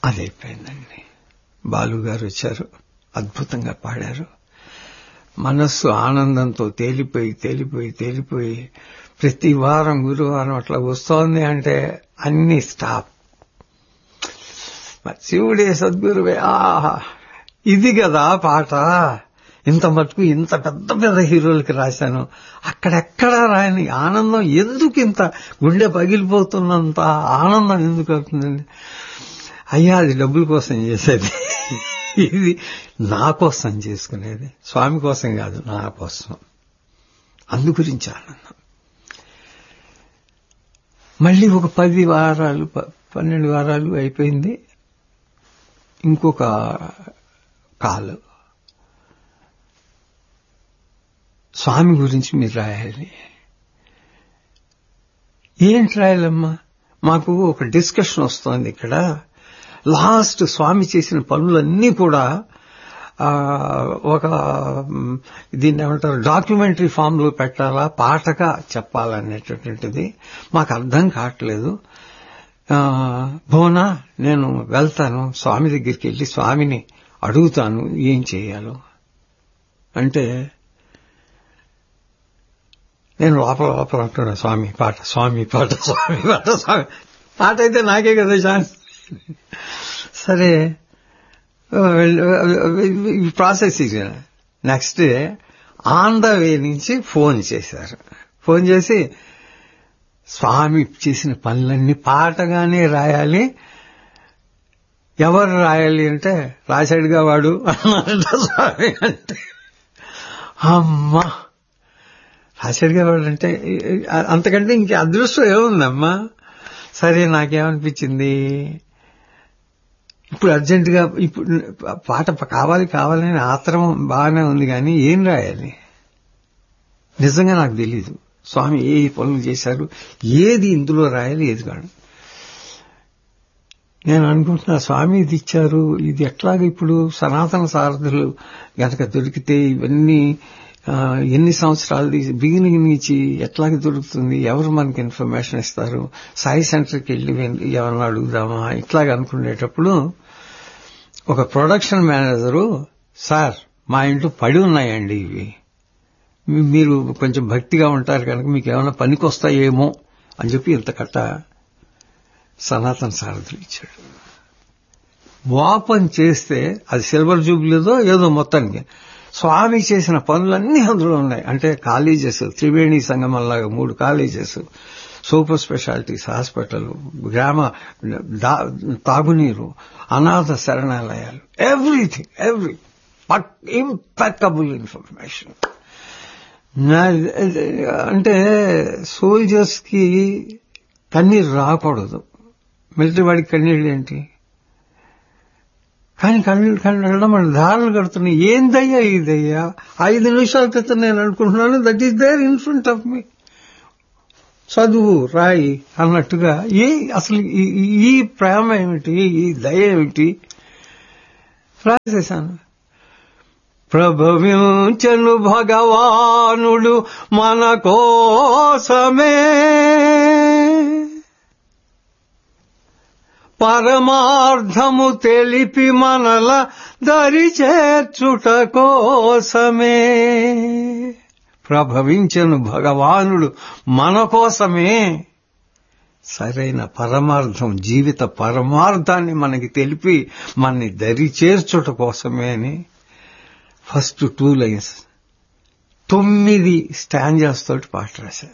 అదైపోయిందండి. బాలుగారు వచ్చారు, అద్భుతంగా పాడారు. మనస్సు ఆనందంతో తేలిపోయి ప్రతి వారం గురువారం అట్లా వస్తోంది అంటే అన్ని స్టాప్. శివుడే సద్గురువే, ఆహా ఇది కదా పాట. ఇంత మటుకు ఇంత పెద్ద పెద్ద హీరోలకి రాశాను, అక్కడెక్కడ రాయని ఆనందం ఎందుకు, ఇంత గుండె పగిలిపోతున్నంత ఆనందం ఎందుకు అవుతుందండి? అయ్యా అది డబ్బుల కోసం చేసేది, ఇది నా కోసం చేసుకునేది, స్వామి కోసం కాదు, నా కోసం. అందు గురించి ఆనందం. మళ్ళీ ఒక 10 వారాలు 12 వారాలు అయిపోయింది. ఇంకొక కాలు, స్వామి గురించి మీరు రాయాలి. ఏంటి రాయాలమ్మా? మాకు ఒక డిస్కషన్ వస్తోంది ఇక్కడ. లాస్ట్ స్వామి చేసిన పనులన్నీ కూడా ఒక దీన్ని ఏమంటారు, డాక్యుమెంటరీ ఫామ్ లో పెట్టాలా, పాటగా చెప్పాలనేటటువంటిది మాకు అర్థం కావట్లేదు. భువనా, నేను వెళ్తాను స్వామి దగ్గరికి, వెళ్ళి స్వామిని అడుగుతాను ఏం చేయాలో అంటే, నేను లోపల అంటున్నా స్వామి పాట పాట అయితే నాకే కదా ఛాన్స్. సరే process. Next day on the way నుంచి ఫోన్ చేశారు. ఫోన్ చేసి స్వామి చేసిన పనులన్నీ పాటగానే రాయాలి. ఎవరు రాయాలి అంటే, రాశాడుగా వాడు అన్నారంట స్వామి. అంటే అమ్మా, రాశాడుగా వాడు అంటే అంతకంటే ఇంక అదృష్టం ఏముందమ్మా. సరే, నాకేమనిపించింది, ఇప్పుడు అర్జెంటుగా ఇప్పుడు పాట కావాలని ఆత్రం బాగానే ఉంది, కానీ ఏం రాయాలి నిజంగా నాకు తెలీదు. స్వామి ఏ పనులు చేశారు, ఏది ఇందులో రాయాలి, ఏది కాదు. నేను అనుకుంటున్నా, స్వామి ఇది ఇచ్చారు, ఇది ఎట్లాగ ఇప్పుడు సనాతన సారథులు గనక దొరికితే ఇవన్నీ ఎన్ని సంవత్సరాలు బిగినింగ్ నుంచి ఎట్లాగ దొరుకుతుంది, ఎవరు మనకి ఇన్ఫర్మేషన్ ఇస్తారు, సాయి సెంటర్కి వెళ్ళి ఎవరన్నా అడుగుదామా, ఇట్లాగ అనుకునేటప్పుడు ఒక ప్రొడక్షన్ మేనేజరు, సార్ మా ఇంట్లో పడి ఉన్నాయండి ఇవి, మీరు కొంచెం భక్తిగా ఉంటారు కనుక మీకు ఏమైనా పనికి వస్తాయేమో అని చెప్పి ఇంత కట్ట సనాతన సారథులు ఇచ్చాడు. ఓపెన్ చేస్తే అది సిల్వర్ జూబ్లీదో ఏదో మొత్తానికి స్వామి చేసిన పనులన్నీ అందులో ఉన్నాయి. అంటే colleges, Triveni సంగమంలాగా 3 colleges, super specialities hospital, గ్రామ తాగునీరు, అనాథ శరణాలయాలు, ఎవ్రీథింగ్, ఇంపెక్కబుల్ ఇన్ఫర్మేషన్. అంటే సోల్జర్స్ కి కన్నీరు రాకూడదు, మిలిటరీ వాడికి కన్నీళ్ళు ఏంటి, కానీ కన్నీళ్ళు మన ధారలు కడుతున్నాయి. ఏందయ్యా ఇదయ్యా, 5 నిమిషాల క్రితం నేను అనుకుంటున్నాను, that is there in front of మీ, చదువు రాయి అన్నట్టుగా. అసలు ఈ ప్రేమ ఏమిటి, ఈ దయ ఏమిటి రాసేశాను. ప్రభవించను భగవానుడు మన కోసమే, పరమార్థము తెలిపి మనల దరి చేర్చుట కోసమే. ప్రభవించను భగవానుడు మన కోసమే, సరైన పరమార్థం, జీవిత పరమార్థాన్ని మనకి తెలిపి మనని దరి చేర్చుట కోసమే అని ఫస్ట్ 2 లైన్స్ 9 స్టాంజాస్ తోటి పాట రాశా.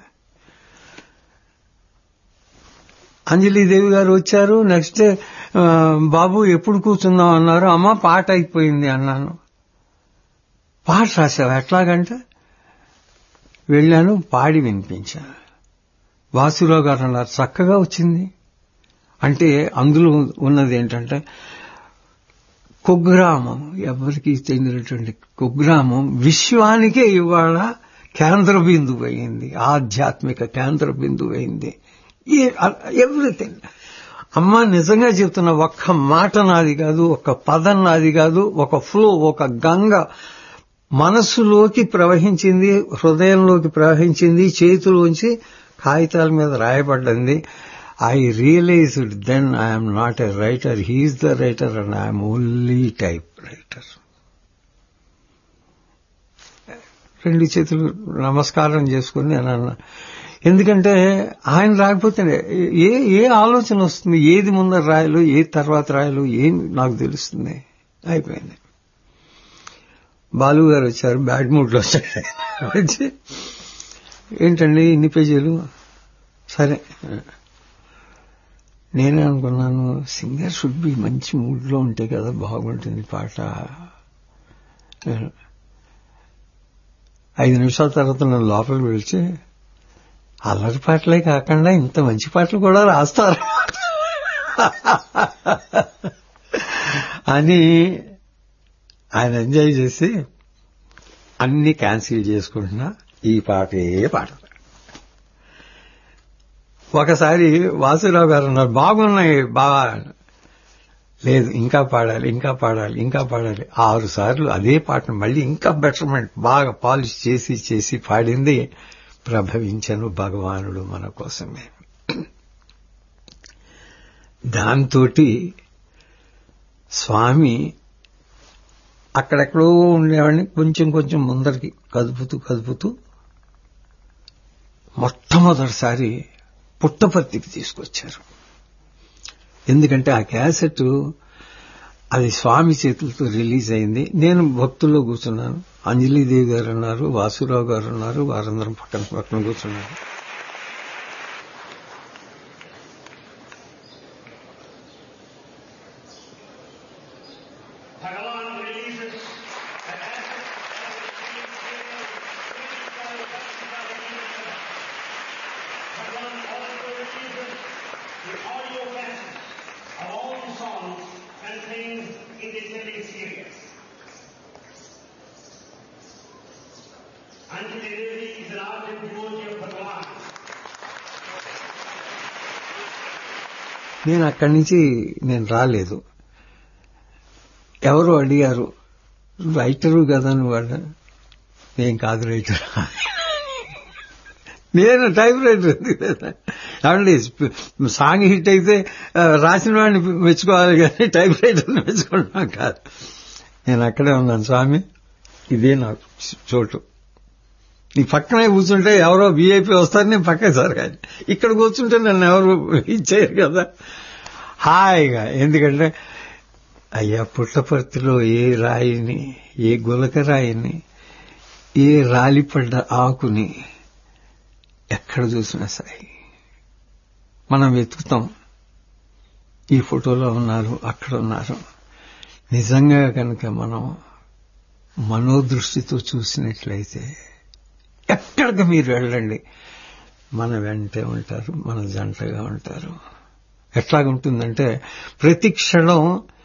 అంజలీదేవి గారు వచ్చారు. నెక్స్ట్ డే బాబు ఎప్పుడు కూర్చుందాం అన్నారు. అమ్మ పాట అయిపోయింది అన్నాను. పాట రాశావు ఎట్లాగంటే, వెళ్ళాను, పాడి వినిపించాను. వాసురావు గారు అన్నారు చక్కగా వచ్చింది. అంటే అందులో ఉన్నది ఏంటంటే, కుగ్రామం, ఎవరికి చెందినటువంటి కుగ్రామం విశ్వానికే ఇవాళ కేంద్ర బిందువు అయింది, ఆధ్యాత్మిక కేంద్ర బిందువు అయింది. ఎవ్రీథింగ్. అమ్మ నిజంగా చెప్తున్నా, ఒక్క మాట నాది కాదు, ఒక పదం నాది కాదు, ఒక ఫ్లో, ఒక గంగ మనస్సులోకి ప్రవహించింది, హృదయంలోకి ప్రవహించింది, చేతిలోంచి కాగితాల మీద రాయబడ్డంది. I realized then I am not a writer, he is the writer and I am only typewriter. రెండు చేతులు నమస్కారం చేసుకుని నేను అన్నా. ఎందుకంటే ఆయన రాకపోతే ఏ ఆలోచన వస్తుంది, ఏది ముందర రాయాలో ఏది తర్వాత రాయాలో ఏం నాకు తెలుస్తుంది. అయిపోయింది. బాలు గారు వచ్చారు, బ్యాడ్ మూడ్ లో వచ్చారు. వచ్చి ఏంటండి ఇన్ని పేజీలు, సరే నేనే అనుకున్నాను సింగర్ షుడ్ బి మంచి మూడ్ లో ఉంటే కదా బాగుంటుంది పాట. 5 నిమిషాల తర్వాత నన్ను లోపలికి పిలిచి అల్లరి పాటలే కాకుండా ఇంత మంచి పాటలు కూడా రాస్తారు అని ఆయన ఎంజాయ్ చేసి అన్ని క్యాన్సిల్ చేసుకుంటున్నా, ఈ పాటే పాడతారు. ఒకసారి వాసురావు గారు అన్నారు బాగున్నాయి బాగా, లేదు ఇంకా పాడాలి ఇంకా పాడాలి ఇంకా పాడాలి. 6 సార్లు అదే పాటను మళ్ళీ ఇంకా బెటర్మెంట్ బాగా పాలిష్ చేసి చేసి పాడింది ప్రభవించను భగవానుడు మన కోసమే. దాంతోటి స్వామి అక్కడెక్కడో ఉండేవాడిని కొంచెం కొంచెం ముందరికి కదుపుతూ మొట్టమొదటిసారి పుట్టపర్తికి తీసుకొచ్చారు. ఎందుకంటే ఆ క్యాసెట్ అది స్వామి చేతులతో రిలీజ్ అయింది. నేను భక్తుల్లో కూర్చున్నాను, అంజలీదేవి గారు ఉన్నారు, వాసురావు గారు ఉన్నారు, వారందరం పక్కన కూర్చున్నారు. నేను అక్కడి నుంచి నేను రాలేదు. ఎవరు అడిగారు రైటరు కదా నువ్వు, నేను కాదు రైటర్, నేను టైప్ రైటర్. ఏమండి సాంగ్ హిట్ అయితే రాసిన వాడిని మెచ్చుకోవాలి కానీ టైప్ రైటర్ని మెచ్చుకోవడం కాదు. నేను అక్కడే ఉన్నాను, స్వామి ఇదే నాకు చోటు, నీ పక్కనే కూర్చుంటే ఎవరో వీఐపీ వస్తారు, నేను పక్కనే సార్ కానీ ఇక్కడ కూర్చుంటే నన్ను ఎవరు ఇచ్చేయరు కదా హాయిగా. ఎందుకంటే అయ్యా పుట్టపర్తిలో ఏ రాయిని, ఏ గులక రాయిని, ఏ రాలిపడ్డ ఆకుని ఎక్కడ చూసినా సరే మనం వెతుకుతాం. ఈ ఫోటోలో ఉన్నారు, అక్కడ ఉన్నారు. నిజంగా కనుక మనం మనోదృష్టితో చూసినట్లయితే ఎక్కడికి మీరు వెళ్ళండి మన వెంటే ఉంటారు, మన జంటగా ఉంటారు. ఎట్లాగుంటుందంటే ప్రతి క్షణం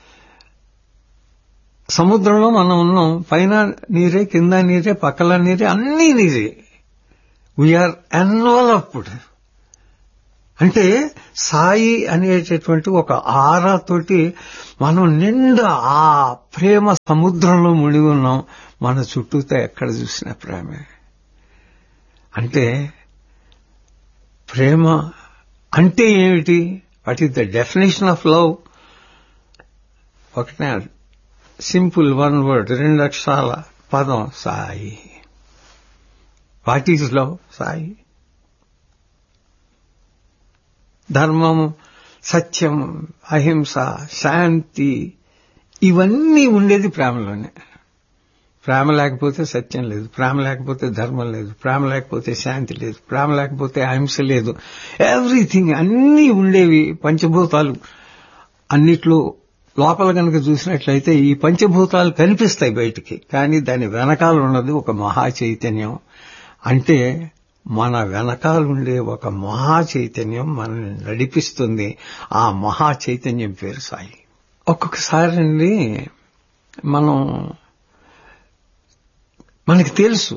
సముద్రంలో మనం ఉన్నాం, పైన నీరే, కింద నీరే, పక్కల నీరే, అన్నీ నీరే. We are enveloped. అంటే సాయి అనేటటువంటి ఒక ఆరాతోటి మనం నిండా ఆ ప్రేమ సముద్రంలో మునిగి ఉన్నాం. మన చుట్టూతో ఎక్కడ చూసినా ప్రేమే. అంటే ప్రేమ అంటే ఏమిటి? What is the definition of love? ఒకటే సింపుల్, 1 వర్డ్, 2 అక్షరాల పదం Sai. What is love? Sai. ధర్మము, సత్యం, అహింస, శాంతి ఇవన్నీ ఉండేది ప్రేమలోనే. ప్రేమ లేకపోతే సత్యం లేదు, ప్రేమ లేకపోతే ధర్మం లేదు, ప్రేమ లేకపోతే శాంతి లేదు, ప్రేమ లేకపోతే అహింస లేదు. ఎవ్రీథింగ్ అన్నీ ఉండేవి పంచభూతాలు. అన్నిట్లో లోపల కనుక చూసినట్లయితే ఈ పంచభూతాలు కనిపిస్తాయి బయటికి, కానీ దాని వెనకాల ఉన్నది ఒక మహా చైతన్యం. అంటే మన వెనకాలుండే ఒక మహా చైతన్యం మనల్ని నడిపిస్తుంది. ఆ మహా చైతన్యం పేరు సాయి. ఒక్కొక్కసారి అండి మనకి తెలుసు,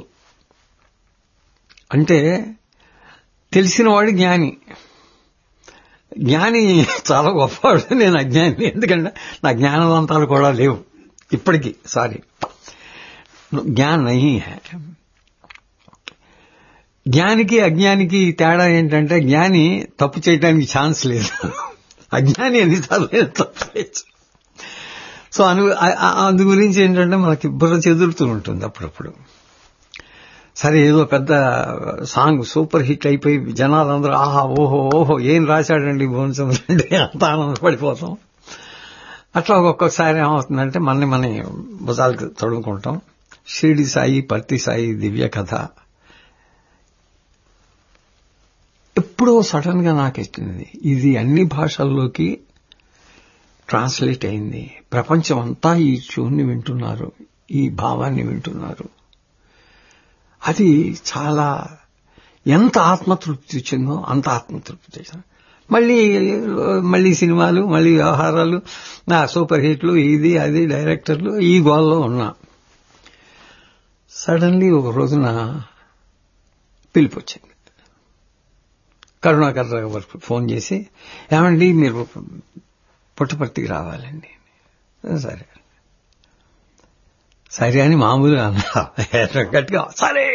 అంటే తెలిసిన వాడు జ్ఞాని. జ్ఞాని చాలా గొప్పవాడు, నేను అజ్ఞాని. ఎందుకంటే నా జ్ఞానవంతాలు కూడా లేవు ఇప్పటికీ. సారీ, జ్ఞాన్ నహీ హై. జ్ఞానికి అజ్ఞానికి తేడా ఏంటంటే జ్ఞాని తప్పు చేయడానికి ఛాన్స్ లేదు, అజ్ఞాని ఎన్నిసార్లు తప్పు చేయొచ్చు. సో అందు గురించి ఏంటంటే మనకి బుర్ర చెదురుతూ ఉంటుంది అప్పుడప్పుడు. సరే ఏదో పెద్ద సాంగ్ సూపర్ హిట్ అయిపోయి జనాలందరూ ఆహా ఓహో ఓహో ఏం రాశాడండి భువనచంద్ర అంటే అంత ఆనందపడిపోతాం. అట్లా ఒక్కొక్కసారి ఏమవుతుందంటే మన భుజాలకు తడుముకుంటాం. షిరిడి సాయి, పర్తి సాయి దివ్య కథ ఎప్పుడో సడన్ గా నాకు ఎక్కింది. ఇది అన్ని భాషల్లోకి ట్రాన్స్లేట్ అయింది. ప్రపంచం అంతా ఈ ట్యూన్ని వింటున్నారు, ఈ భావాన్ని వింటున్నారు. అది చాలా ఎంత ఆత్మతృప్తి ఇచ్చిందో అంత ఆత్మతృప్తి ఇచ్చింది. మళ్ళీ సినిమాలు, మళ్ళీ వ్యవహారాలు, నా సూపర్ హిట్లు, ఇది అది డైరెక్టర్లు, ఈ గోల్లో ఉన్నా. సడన్లీ ఒక రోజున పిలుపు వచ్చింది. కరుణాకర్ రావు గారికి ఫోన్ చేసి, ఏమండి మీరు పుట్టపర్తికి రావాలండి. సరే సరే అని మామూలుగా అన్నా, గట్టిగా సరే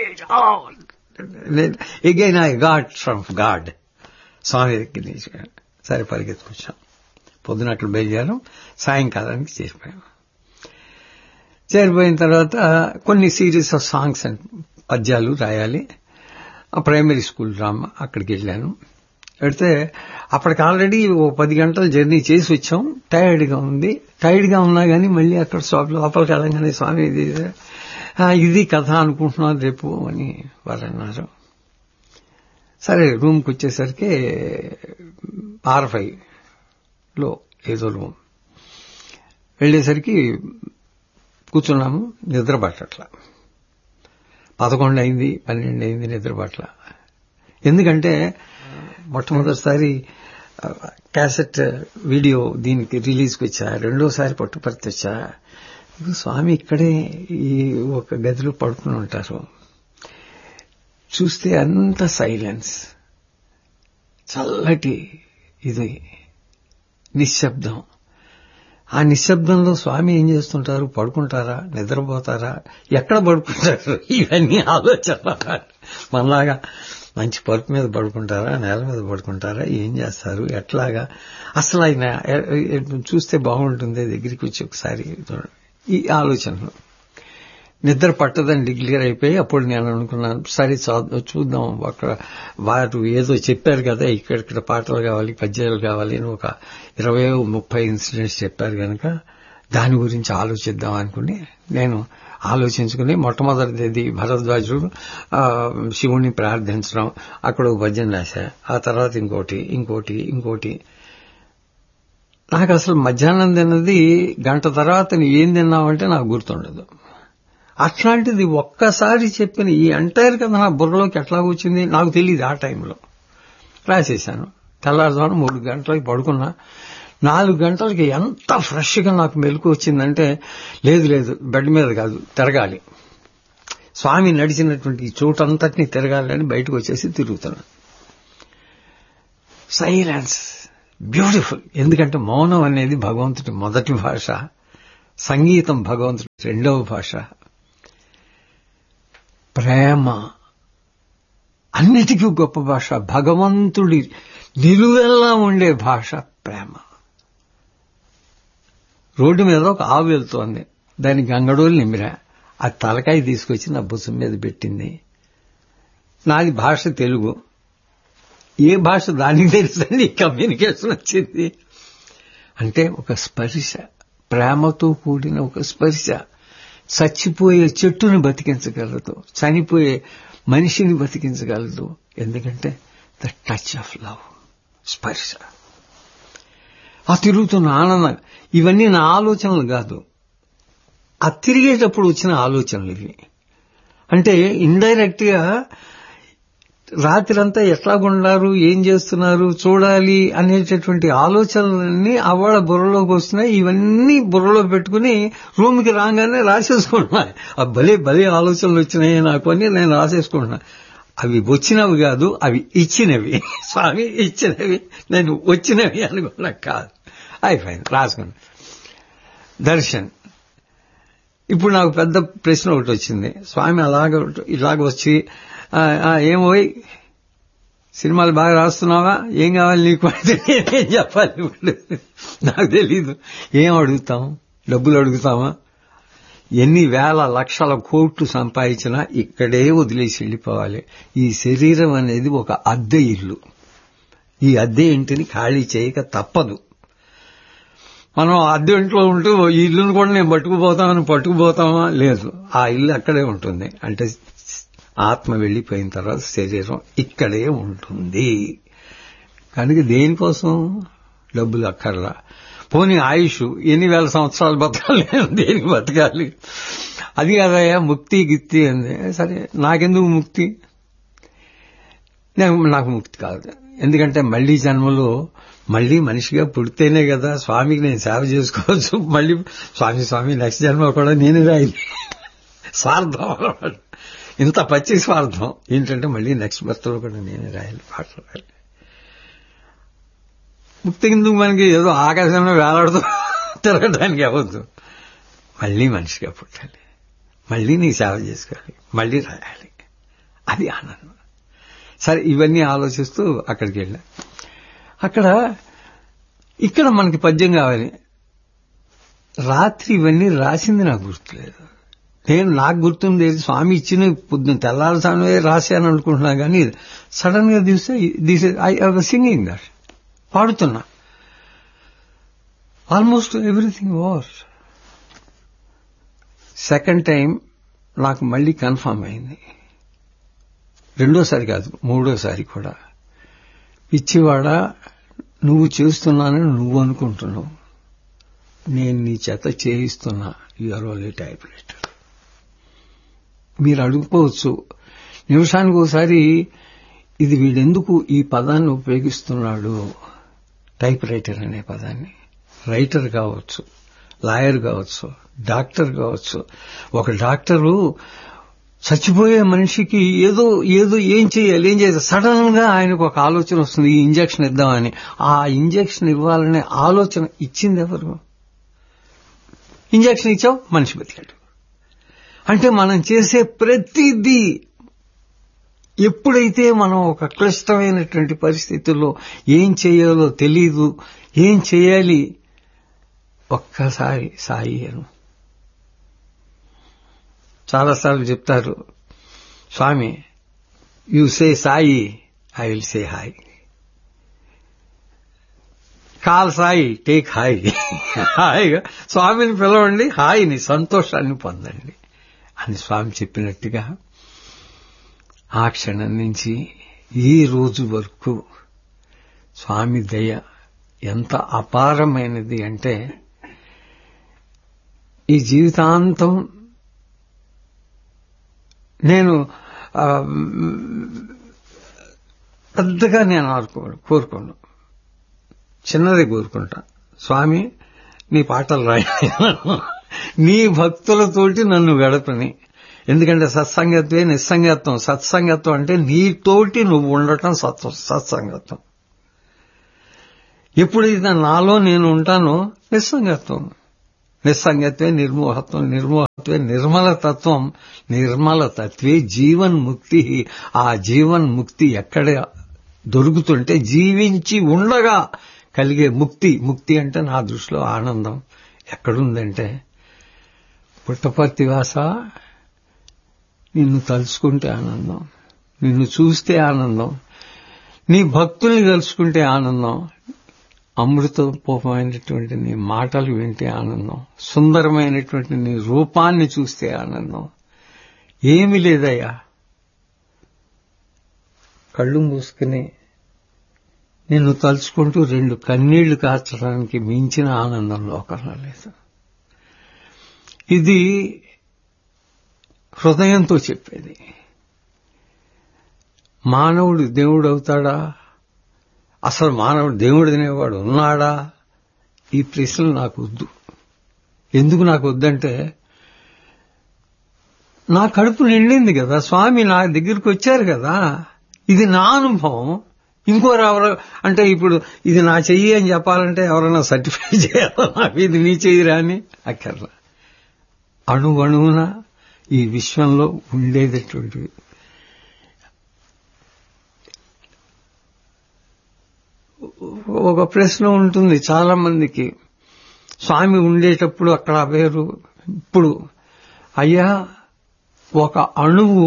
again I got from God స్వామి దగ్గర. సరే పరిగెత్తుకొచ్చాం. పొద్దునట్లు బయలుదేరాం, సాయంకాలానికి చేరిపోయిన తర్వాత కొన్ని సిరీస్ ఆఫ్ సాంగ్స్ అండ్ పద్యాలు రాయాలి. ప్రైమరీ స్కూల్ డ్రామా అక్కడికి వెళ్ళాను. వెళితే అప్పటికి ఆల్రెడీ 10 గంటల జర్నీ చేసి వచ్చాం. టైర్డ్గా ఉన్నా కానీ మళ్ళీ అక్కడ లోపలికి వెళ్ళగానే స్వామి ఇది కథ అనుకుంటున్నాను రేపు అని వాళ్ళు అన్నారు. సరే రూమ్కి వచ్చేసరికి R5లో ఏదో రూమ్ వెళ్ళేసరికి కూర్చున్నాము. నిద్ర పట్టట్ల. 11 అయింది, 12 అయింది, నిద్ర పట్ల. ఎందుకంటే మొట్టమొదటిసారి క్యాసెట్ వీడియో దీనికి రిలీజ్కి వచ్చా, రెండోసారి పట్టుపర్తి వచ్చా. స్వామి ఇక్కడే ఈ ఒక గదిలో పడుకుని ఉంటారు. చూస్తే అంత సైలెన్స్, చల్లటి ఇది నిశ్శబ్దం. ఆ నిశ్శబ్దంలో స్వామి ఏం చేస్తుంటారు? పడుకుంటారా, నిద్రపోతారా, ఎక్కడ పడుకుంటారు? ఇవన్నీ ఆలోచన. మనలాగా మంచి పరుపు మీద పడుకుంటారా, నేల మీద పడుకుంటారా, ఏం చేస్తారు, ఎట్లాగా, అసలు ఆయన చూస్తే బాగుంటుంది, దగ్గరికి వచ్చి ఒకసారి ఈ ఆలోచనలు. నిద్ర పట్టదని డిక్లేర్ అయిపోయి అప్పుడు నేను అనుకున్నాను, సరే చూద్దాం, అక్కడ వారు ఏదో చెప్పారు కదా, ఇక్కడ పాటలు కావాలి, పద్యాలు కావాలి అని ఒక 20-30 ఇన్సిడెంట్స్ చెప్పారు కనుక దాని గురించి ఆలోచిద్దాం అనుకుని నేను ఆలోచించుకుని మొట్టమొదటిది భరద్వాజుడు శివుణ్ణి ప్రార్థించడం, అక్కడ ఒక భజన రాశా. ఆ తర్వాత ఇంకోటి. నాకు అసలు మధ్యాహ్నం తిన్నది గంట తర్వాత ఏం తిన్నామంటే నాకు గుర్తుండదు. అట్లాంటిది ఒక్కసారి చెప్పిన ఈ ఎంటైర్ కథ నా బుర్రలోకి ఎట్లా వచ్చింది నాకు తెలియదు. ఆ టైంలో రాసేశాను. తెల్లారుజామున 3 గంటలకి పడుకున్నా. 4 గంటలకి ఎంత ఫ్రెష్గా నాకు మెలకు వచ్చిందంటే, లేదు బెడ్ మీద కాదు, తిరగాలి, స్వామి నడిచినటువంటి ఈ చోటంతటినీ తిరగాలని బయటకు వచ్చేసి తిరుగుతున్నా. Silence beautiful. ఎందుకంటే మౌనం అనేది భగవంతుడి మొదటి భాష, సంగీతం భగవంతుడి రెండవ భాష, ప్రేమ అన్నిటికీ గొప్ప భాష, భగవంతుడి నిలువెల్లా ఉండే భాష ప్రేమ. రోడ్డు మీద ఒక ఆవు వెళ్తోంది, దాని గంగడోలు నిమిరా, ఆ తలకాయ తీసుకొచ్చి నా భుజం మీద పెట్టింది. నాది భాష తెలుగు, ఏ భాష దానికి తెలుసండి కమ్యూనికేషన్ వచ్చింది. అంటే ఒక స్పర్శ, ప్రేమతో కూడిన ఒక స్పర్శ చచ్చిపోయే చెట్టును బతికించగలదు, చనిపోయే మనిషిని బతికించగలదు. ఎందుకంటే ద టచ్ ఆఫ్ లవ్, స్పర్శ. ఆ తిరుగుతున్న ఆనందం, ఇవన్నీ నా ఆలోచనలు కాదు, ఆ తిరిగేటప్పుడు వచ్చిన ఆలోచనలు ఇవి. అంటే ఇండైరెక్ట్ గా రాత్రంతా ఎట్లాగుండారు, ఏం చేస్తున్నారు చూడాలి అనేటటువంటి ఆలోచనలన్నీ ఆవాళ్ళ బుర్రలోకి వస్తున్నాయి. ఇవన్నీ బుర్రలో పెట్టుకుని రూమ్కి రాగానే రాసేసుకుంటున్నాయి. భలే ఆలోచనలు వచ్చినాయి నాకు అని నేను రాసేసుకుంటున్నా. అవి వచ్చినవి కాదు, అవి ఇచ్చినవి. స్వామి ఇచ్చినవి, నేను వచ్చినవి అనుకున్నా కాదు. అయిపోయింది, రాసుకున్నా. దర్శన్ ఇప్పుడు నాకు పెద్ద ప్రశ్న ఒకటి వచ్చింది. స్వామి ఇలాగ వచ్చి ఏమోయ్ సినిమాలు బాగా రాస్తున్నావా, ఏం కావాలి నీకు అంటే నేనేం చెప్పాలి? ఇప్పుడు నాకు తెలీదు. ఏం అడుగుతాం? డబ్బులు అడుగుతామా? ఎన్ని వేల లక్షల కోట్లు సంపాదించినా ఇక్కడే వదిలేసి వెళ్ళిపోవాలి. ఈ శరీరం అనేది ఒక అద్దె ఇల్లు. ఈ అద్దె ఇంటిని ఖాళీ చేయక తప్పదు. మనం అద్దె ఇంట్లో ఉంటూ ఈ ఇల్లును కూడా నేను పట్టుకుపోతామా? లేదు, ఆ ఇల్లు అక్కడే ఉంటుంది. అంటే ఆత్మ వెళ్లిపోయిన తర్వాత శరీరం ఇక్కడే ఉంటుంది. కనుక దేనికోసం డబ్బులు అక్కర్లా. పోనీ ఆయుష్ ఎన్ని వేల సంవత్సరాలు బతకాలి, దేనికి బతకాలి? అది కాదయ్యా ముక్తి గిత్తి అంది. సరే, నాకెందుకు ముక్తి? నాకు ముక్తి కాదు. ఎందుకంటే మళ్లీ జన్మలో మళ్లీ మనిషిగా పుడితేనే కదా స్వామికి నేను సేవ చేసుకోవచ్చు. మళ్లీ స్వామి నెక్స్ట్ జన్మ కూడా నేనే రాయి. స్వార్థం, ఇంత పచ్చి స్వార్థం ఏంటంటే మళ్లీ నెక్స్ట్ బర్త్లో కూడా నేనే రాయాలి, పాటలు రాయాలి. ముక్తి కింద మనకి ఏదో ఆకాశంలో వేలాడుతూ తిరగడానికి అవ్వద్దు. మళ్లీ మనిషిగా పుట్టాలి, మళ్లీ నీ సేవ చేసుకోవాలి, మళ్లీ రాయాలి. అది ఆనందం. సరే, ఇవన్నీ ఆలోచిస్తూ అక్కడికి వెళ్ళా. ఇక్కడ మనకి పద్యం కావాలి. రాత్రి ఇవన్నీ రాసింది నాకు గుర్తులేదు. నాకు గుర్తుంది స్వామి ఇచ్చిన పొద్దున తెల్లారుసానే రాశాను అనుకుంటున్నా, కానీ సడన్ గా తీసే I was singing that, పాడుతున్నా. Almost everything was. Second time నాకు మళ్లీ కన్ఫర్మ్ అయింది. రెండోసారి కాదు, మూడోసారి కూడా. పిచ్చివాడా, నువ్వు చేస్తున్నానని నువ్వు అనుకుంటున్నావు, నేను నీ చేత చేయిస్తున్నా. You're only type writer. మీరు అడుగుకోవచ్చు నిమిషానికి ఒకసారి, ఇది వీడెందుకు ఈ పదాన్ని ఉపయోగిస్తున్నాడు, టైప్ రైటర్ అనే పదాన్ని? రైటర్ కావచ్చు, లాయర్ కావచ్చు, డాక్టర్ కావచ్చు. ఒక డాక్టరు చచ్చిపోయే మనిషికి ఏదో ఏం చేయాలి సడన్ గా ఆయనకు ఒక ఆలోచన వస్తుంది, ఈ ఇంజెక్షన్ ఇద్దామని. ఆ ఇంజెక్షన్ ఇవ్వాలనే ఆలోచన ఇచ్చింది ఎవరు? ఇంజెక్షన్ ఇచ్చావు, మనిషి బతికాడు. అంటే మనం చేసే ప్రతిదీ ఎప్పుడైతే మనం ఒక క్లిష్టమైనటువంటి పరిస్థితుల్లో ఏం చేయాలో తెలీదు, ఏం చేయాలి, ఒక్కసారి సాయి అను. చాలాసార్లు చెప్తారు స్వామి, you say Sai, I will say hi. Call Sai, take hi. హాయిగా స్వామిని పిలవండి, హాయిని, సంతోషాన్ని పొందండి అని స్వామి చెప్పినట్టుగా ఆ క్షణం నుంచి ఈ రోజు వరకు స్వామి దయ ఎంత అపారమైనది అంటే, ఈ జీవితాంతం నేను పెద్దగా నేను కోరుకోను, చిన్నది కోరుకుంటా. స్వామి నీ పాటలు రాయి, నీ భక్తులతోటి నన్ను గడపని. ఎందుకంటే సత్సంగత్వే నిస్సంగత్వం. సత్సంగత్వం అంటే నీతోటి నువ్వు ఉండటం సత్సంగత్వం. ఎప్పుడైతే నాలో నేను ఉంటానో నిస్సంగత్వం. నిస్సంగత్వే నిర్మోహత్వం, నిర్మోహత్వే నిర్మలతత్వం, నిర్మలతత్వే జీవన్ముక్తి. ఆ జీవన్ముక్తి ఎక్కడ దొరుకుతుంటే జీవించి ఉండగా కలిగే ముక్తి. ముక్తి అంటే నా దృష్టిలో ఆనందం ఎక్కడుందంటే, పుట్టపర్తివాస నిన్ను తలుచుకుంటే ఆనందం, నిన్ను చూస్తే ఆనందం, నీ భక్తుల్ని తలుచుకుంటే ఆనందం, అమృతోపమైనటువంటి నీ మాటలు వింటే ఆనందం, సుందరమైనటువంటి నీ రూపాన్ని చూస్తే ఆనందం. ఏమీ లేదయ్యా, కళ్ళు మూసుకుని నిన్ను తలుచుకుంటూ 2 కన్నీళ్లు కార్చడానికి మించిన ఆనందం లోకంలో లేదు. ఇది హృదయంతో చెప్పేది. మానవుడు దేవుడు అవుతాడా? అసలు మానవుడు దేవుడు అనేవాడు ఉన్నాడా? ఈ ప్రశ్నలు నాకు వద్దు. ఎందుకు నాకు వద్దంటే, నా కడుపు నిండింది కదా, స్వామి నా దగ్గరికి వచ్చారు కదా, ఇది నా అనుభవం. ఇంకోరు ఎవరు అంటే, ఇప్పుడు ఇది నా చెయ్యి అని చెప్పాలంటే ఎవరైనా సర్టిఫై చేయాలి, నాకు ఇది నీ చెయ్యిరా అని అక్కర్లా. అణువణువున ఈ విశ్వంలో ఉండేటటువంటివి. ఒక ప్రశ్న ఉంటుంది చాలా మందికి, స్వామి ఉండేటప్పుడు అక్కడ వేరు, ఇప్పుడు అయ్యా ఒక అణువు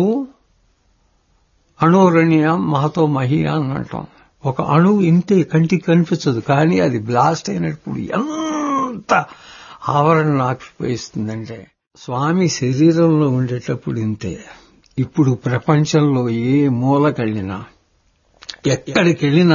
అణురణీయ మహతో మహియ అని అంటాం. ఒక అణువు ఇంతే, కంటికి కనిపించదు, కానీ అది బ్లాస్ట్ అయినప్పుడు ఎంత ఆవరణ ఆపిపోయిస్తుందంటే. స్వామి శరీరంలో ఉండేటప్పుడు ఇంతే. ఇప్పుడు ప్రపంచంలో ఏ మూలకెళ్ళినా, ఎక్కడికెళ్ళినా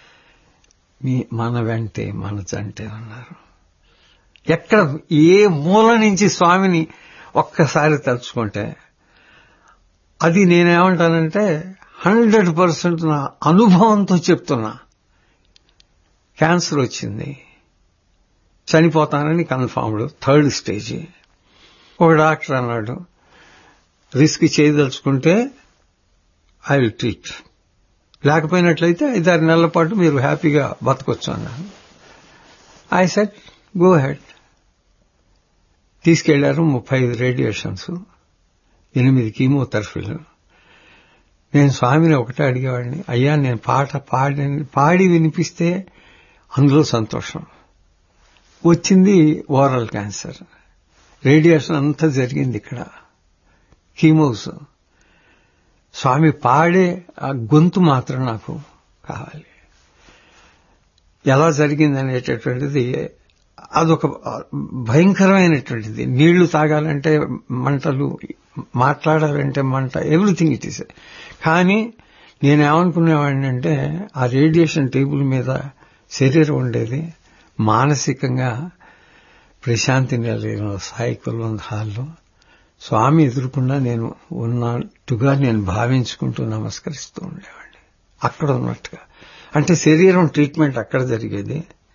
మన వెంటే మన జంటే ఉన్నారు. ఎక్కడ ఏ మూల నుంచి స్వామిని ఒక్కసారి తలుచుకుంటే, అది నేనేమంటానంటే 100% నా అనుభవంతో చెప్తున్నా. క్యాన్సర్ వచ్చింది, చనిపోతానని కన్ఫర్మ్డ్, 3rd స్టేజ్. ఒక డాక్టర్ అన్నాడు, రిస్క్ చేయదలుచుకుంటే ఐ విల్ ట్రీట్, లేకపోయినట్లయితే 5-6 నెలల పాటు మీరు హ్యాపీగా బతకొచ్చు అన్నాను. I said go head. తీసుకెళ్లారు. 35 రేడియేషన్స్, 8 కీమోథెరపీలు. నేను స్వామిని ఒకటే అడిగేవాడిని, అయ్యా నేను పాడి వినిపిస్తే అందులో సంతోషం. వచ్చింది ఓరల్ క్యాన్సర్, రేడియేషన్ అంతా జరిగింది ఇక్కడ, కీమోస్. స్వామి పాడే ఆ గొంతు మాత్రం నాకు కావాలి. ఎలా జరిగిందనేటటువంటిది అదొక భయంకరమైనటువంటిది. నీళ్లు తాగాలంటే మంటలు, మాట్లాడాలంటే మంట, ఎవ్రీథింగ్ ఇట్ ఈస్. కానీ నేనేమనుకునేవాడిని అంటే, ఆ రేడియేషన్ టేబుల్ మీద శరీరం ఉండేది, మానసికంగా ప్రశాంతి నిలయంలో సాయి కుల్వంత్ హాల్లో స్వామి ఎదురుకుండా నేను ఉన్నట్టుగా నేను భావించుకుంటూ నమస్కరిస్తూ ఉండేవాడిని, అక్కడ ఉన్నట్టుగా. అంటే శరీరం ట్రీట్మెంట్ అక్కడ జరిగేది,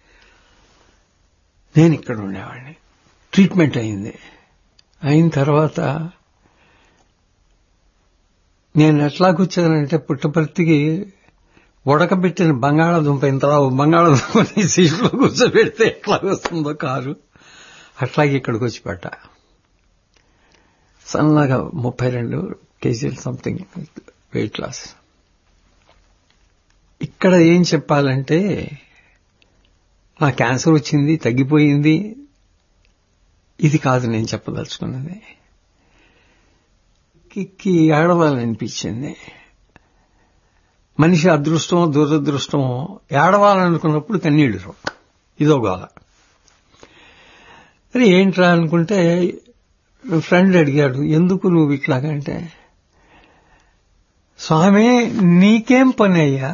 నేను ఇక్కడ ఉండేవాడిని. ట్రీట్మెంట్ అయింది. అయిన తర్వాత నేను ఎట్లా కూర్చోనంటే, పుట్టపర్తికి ఉడకబెట్టిన బంగాళాదుంప, ఇంతలా బంగాళాదుంపని సీట్లో కూర్చోబెడితే ఎట్లా వస్తుందో కారు, అట్లాగే ఇక్కడికి వచ్చి పడ్డా. సన్నగా 32 kgs సంథింగ్ వెయిట్ లాస్. ఇక్కడ ఏం చెప్పాలంటే, నా క్యాన్సర్ వచ్చింది, తగ్గిపోయింది, ఇది కాదు నేను చెప్పదలుచుకున్నది. కిక్కి ఏడవాలనిపించింది. మనిషి అదృష్టమో దురదృష్టమో, ఏడవాలనుకున్నప్పుడు కన్నీళ్లు రావు, ఇదో గోల. అది ఏంట్రా అనుకుంటే, ఫ్రెండ్ అడిగాడు, ఎందుకు నువ్వు ఇట్లాగంటే, స్వామి నీకేం పని అయ్యా,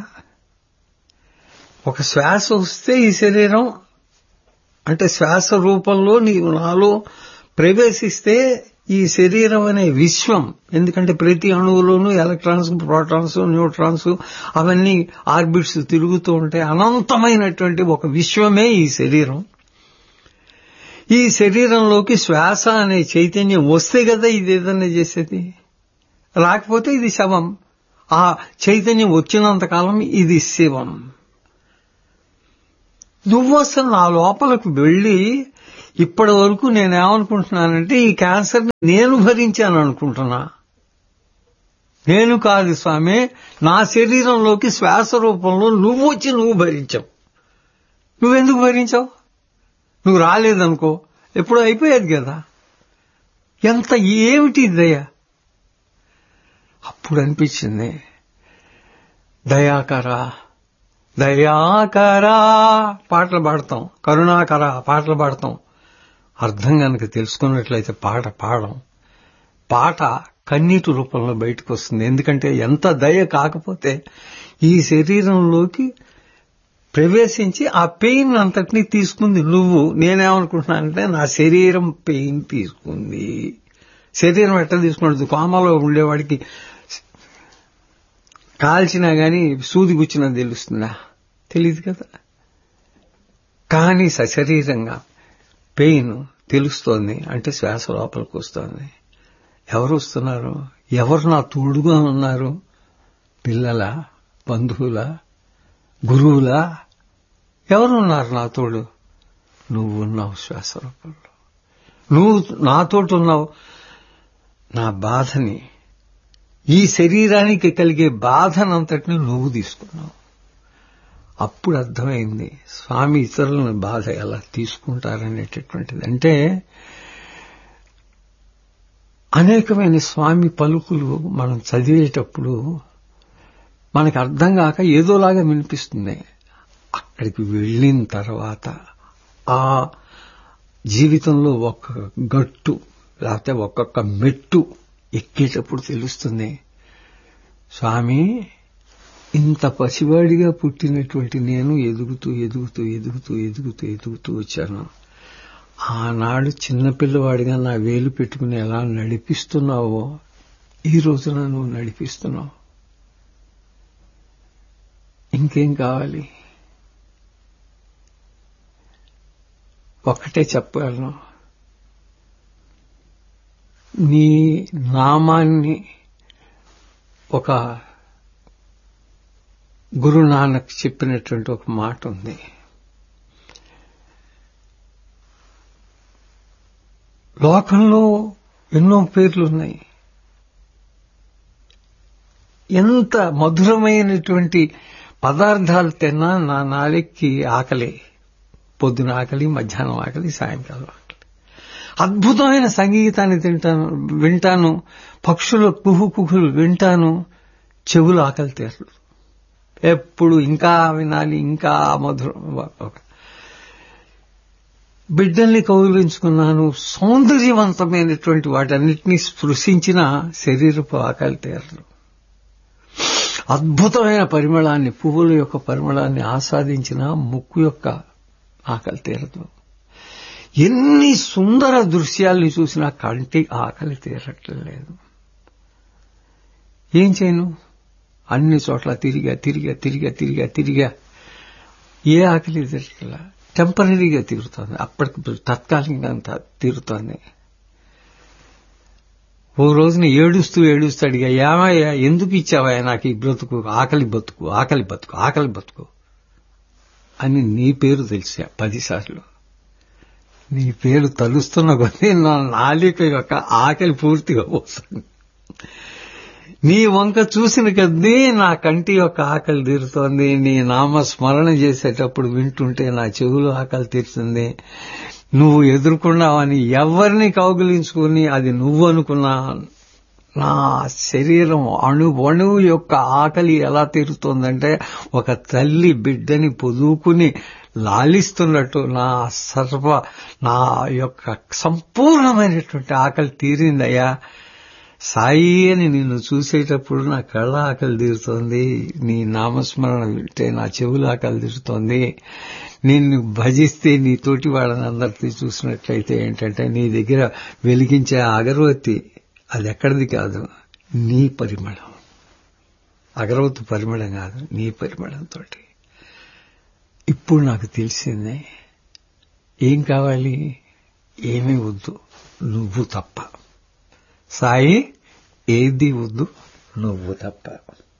ఒక శ్వాస వస్తే ఈ శరీరం, అంటే శ్వాస రూపంలో నీవు నాలో ప్రవేశిస్తే ఈ శరీరం అనే విశ్వం, ఎందుకంటే ప్రతి అణువులోనూ ఎలక్ట్రాన్స్, ప్రోటాన్స్, న్యూట్రాన్స్ అవన్నీ ఆర్బిట్స్ తిరుగుతూ ఉంటాయి. అనంతమైనటువంటి ఒక విశ్వమే ఈ శరీరం. ఈ శరీరంలోకి శ్వాస అనే చైతన్యం వస్తే కదా ఇది ఏదన్నా చేసేది, రాకపోతే ఇది శవం. ఆ చైతన్యం వచ్చినంతకాలం ఇది శివం. నువ్వు అసలు నా లోపలకు వెళ్లి, ఇప్పటి వరకు నేనేమనుకుంటున్నానంటే, ఈ క్యాన్సర్ నేను భరించాను అనుకుంటున్నా. నేను కాదు స్వామి, నా శరీరంలోకి శ్వాస రూపంలో నువ్వు వచ్చి నువ్వు భరించావు. నువ్వెందుకు భరించావు? నువ్వు రాలేదనుకో ఎప్పుడో అయిపోయేది కదా. ఎంత ఏమిటి దయ. అప్పుడు అనిపించింది, దయాకరా దయాకరా పాటలు పాడతాం, కరుణాకర పాటలు పాడతాం. అర్థం కనుక తెలుసుకున్నట్లయితే పాట పాడడం, పాట కన్నీటి రూపంలో బయటకు వస్తుంది. ఎందుకంటే ఎంత దయ కాకపోతే ఈ శరీరంలోకి ప్రవేశించి ఆ పెయిన్ అంతటినీ తీసుకుంది నువ్వు. నేనేమనుకుంటున్నానంటే, నా శరీరం పెయిన్ తీసుకుంది. శరీరం ఎట్లా తీసుకున్నది? కోమాలో ఉండేవాడికి కాల్చినా గాని సూది గుచ్చినా తెలుస్తుందా? తెలియదు కదా. కానీ సశరీరంగా పెయిన్ తెలుస్తోంది అంటే శ్వాస లోపలికి వస్తోంది. ఎవరు వస్తున్నారు? ఎవరు నా తోడుగా ఉన్నారు? పిల్లల, బంధువుల, గురువులా? ఎవరున్నారు నా తోడు? నువ్వున్నావు శ్వాస రూపంలో. నువ్వు నాతోటున్నావు, నా బాధని, ఈ శరీరానికి కలిగే బాధనంతటిని నువ్వు తీసుకున్నావు. అప్పుడు అర్థమైంది స్వామి ఇతరులను బాధ ఎలా తీసుకుంటారనేటటువంటిది. అంటే అనేకమైన స్వామి పలుకులు మనం చదివేటప్పుడు మనకు అర్థం కాక ఏదోలాగా వినిపిస్తుంది. అక్కడికి వెళ్ళిన తర్వాత ఆ జీవితంలో ఒక్కొక్క గట్టు లేకపోతే ఒక్కొక్క మెట్టు ఎక్కేటప్పుడు తెలుస్తుంది, స్వామి ఇంత పసివాడిగా పుట్టినటువంటి నేను ఎదుగుతూ ఎదుగుతూ ఎదుగుతూ ఎదుగుతూ ఎదుగుతూ వచ్చాను. ఆనాడు చిన్నపిల్లవాడిగా నా వేలు పెట్టుకుని ఎలా నడిపిస్తున్నావో ఈ రోజున నువ్వు నడిపిస్తున్నావు. ఇంకేం కావాలి? ఒక్కటే చెప్పగలను, నీ నామాన్ని ఒక గురునానక్ చెప్పినటువంటి ఒక మాట ఉంది. లోకంలో ఎన్నో పేర్లున్నాయి. ఎంత మధురమైనటువంటి పదార్థాలు తిన్నా నా నాలుకకి ఆకలి. పొద్దున ఆకలి, మధ్యాహ్నం ఆకలి, సాయంకాలం ఆకలి. అద్భుతమైన సంగీతాన్ని వింటాను, పక్షుల కుహుకుహులు వింటాను, చెవులు ఆకలి తీరదు. ఎప్పుడు ఇంకా వినాలి, ఇంకా మధురం. బిడ్డల్ని కౌగిలించుకున్నాను, సౌందర్యవంతమైనటువంటి వాటన్నిటినీ స్పృశించిన శరీరపు ఆకలి తీరదు. అద్భుతమైన పరిమళాన్ని, పువ్వుల యొక్క పరిమళాన్ని ఆస్వాదించిన ముక్కు యొక్క ఆకలి తీరదు. ఎన్ని సుందర దృశ్యాల్ని చూసినా కంటి ఆకలి తీరట్లేదు. ఏం చేయను? అన్ని చోట్ల తిరిగా ఏ ఆకలి తీరట్లా. టెంపరీగా తీరుతోంది, అప్పటికి తాత్కాలికంగా తీరుతోంది. ఓ రోజున ఏడుస్తూ అడిగా, ఏమయ్యా ఎందుకు ఇచ్చావా నాకు ఈ బ్రతుకు, ఆకలి బతుకు అని నీ పేరు తెలిసా 10 సార్లు. నీ పేరు తలుస్తున్న కొద్దీ నా నాలిక యొక్క ఆకలి పూర్తిగా పోతుంది. నీ వంక చూసిన కొద్దీ నా కంటి యొక్క ఆకలి తీరుతోంది. నీ నామస్మరణ చేసేటప్పుడు వింటుంటే నా చెవులు ఆకలి తీరుతుంది. నువ్వు ఎదుర్కొన్నావని ఎవరిని కౌగిలించుకుని అది నువ్వు అనుకున్నా నా శరీరం అణువు యొక్క ఆకలి ఎలా తీరుతోందంటే ఒక తల్లి బిడ్డని పొదువుకుని లాలిస్తున్నట్టు నా యొక్క సంపూర్ణమైనటువంటి ఆకలి తీరిందయ్యా. సాయి అని నిన్ను చూసేటప్పుడు నా కళ్ళ ఆకలి తీరుతోంది, నీ నామస్మరణ వింటే నా చెవులు ఆకలి తీరుతోంది. నిన్ను భజిస్తే నీ తోటి వాళ్ళని అందరినీ చూసినట్లయితే ఏంటంటే నీ దగ్గర వెలిగించే అగరవత్తి అది ఎక్కడిది కాదు, నీ పరిమళం. అగరవత్తి పరిమళం కాదు, నీ పరిమళంతో. ఇప్పుడు నాకు తెలిసిందే ఏం కావాలి, ఏమీ వద్దు, నువ్వు తప్ప. సాయి ఏది వద్దు, నువ్వు తప్ప.